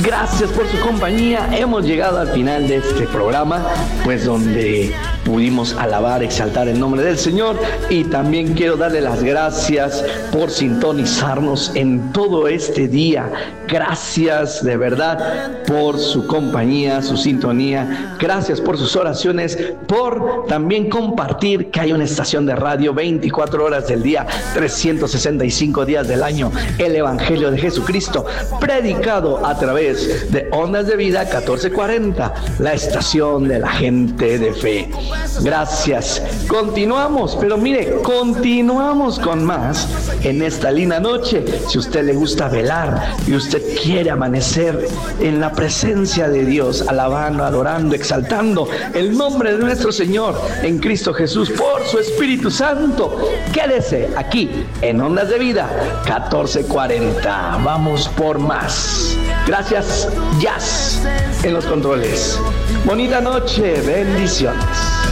Gracias por su compañía. Hemos llegado al final de este programa, pues donde pudimos alabar, exaltar el nombre del Señor, y también quiero darle las gracias por sintonizarnos en todo este día. Gracias de verdad por su compañía, su sintonía. Gracias por sus oraciones, por también compartir que hay una estación de radio 24 horas del día, 365 días del año, el Evangelio de Jesucristo, predicado a través de Ondas de Vida 1440, la estación de la gente de fe. Gracias. Continuamos, pero mire, continuamos con más en esta linda noche. Si a usted le gusta velar y usted quiere amanecer en la presencia de Dios, alabando, adorando, exaltando el nombre de nuestro Señor en Cristo Jesús por su Espíritu Santo, quédese aquí en Ondas de Vida 1440. Vamos por más. Gracias, Jazz en los controles. Bonita noche, bendiciones.